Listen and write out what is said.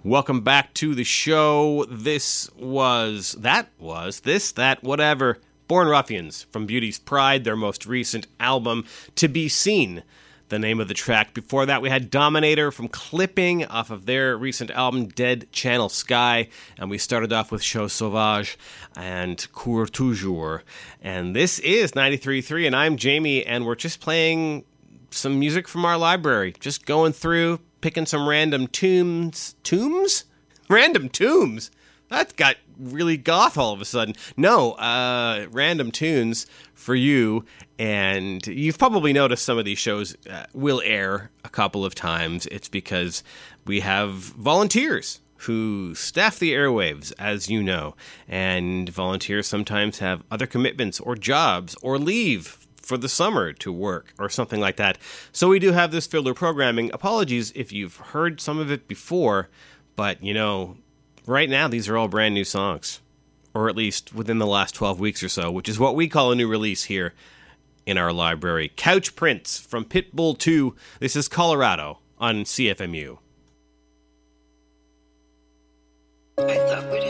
Welcome back to the show. Whatever. Born Ruffians from Beauty's Pride, their most recent album, To Be Seen, the name of the track. Before that, we had Dominator from Clipping off of their recent album, Dead Channel Sky. And we started off with Chose Sauvage and Cours Toujours. And this is 93.3, and I'm Jamie, and we're just playing some music from our library. Just going through, picking some random tombs. Random tombs? That got really goth all of a sudden. No, random tunes for you. And you've probably noticed some of these shows will air a couple of times. It's because we have volunteers who staff the airwaves, as you know. And volunteers sometimes have other commitments or jobs or leave for the summer to work or something like that. So we do have this filler programming. Apologies if you've heard some of it before, but you know, right now these are all brand new songs, or at least within the last 12 weeks or so, which is what we call a new release here in our library. Couch Prince from Pitbull 2. This is Colorado on CFMU. I thought we'd